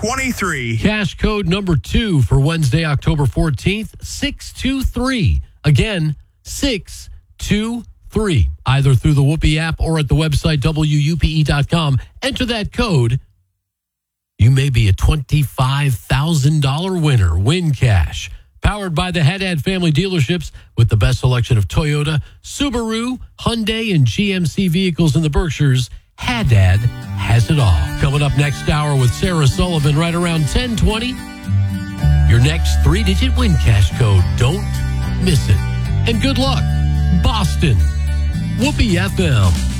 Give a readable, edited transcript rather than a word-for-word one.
23. Cash code number 2 for Wednesday, October 14th, 623. Again, 623. Either through the Whoopee app or at the website WUPE.com. Enter that code. You may be a $25,000 winner. Win cash. Powered by the Haddad family dealerships with the best selection of Toyota, Subaru, Hyundai, and GMC vehicles in the Berkshires. Haddad has it all. Coming up next hour with Sarah Sullivan right around 10:20. Your next 3-digit win cash code. Don't miss it. And good luck, Boston. Whoopee FM.